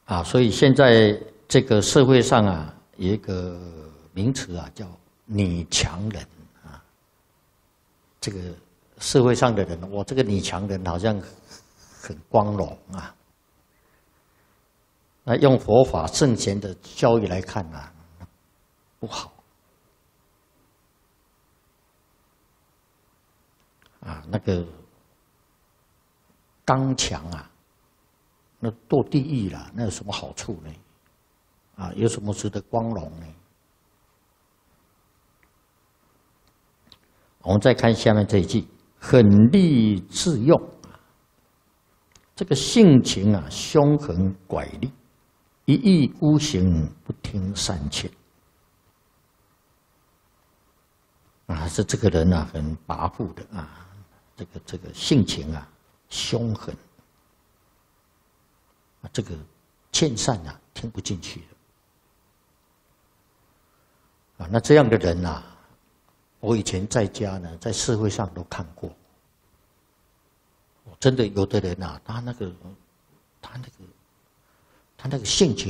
啊，所以现在这个社会上啊，有一个名词啊，叫女强人啊。这个社会上的人，我这个女强人好像很光荣啊。那用佛法圣贤的教育来看啊，不好。啊，那个刚强啊，那堕地狱了，那有什么好处呢？啊，有什么值得光荣呢？我们再看下面这一句：狠戾自用，这个性情啊，凶狠拐戾，一意孤行，不听善劝。啊，是这个人啊，很跋扈的啊。这个性情啊，凶狠啊，这个劝善啊，听不进去的啊。那这样的人啊，我以前在家呢，在社会上都看过。真的有的人啊，他那个性情。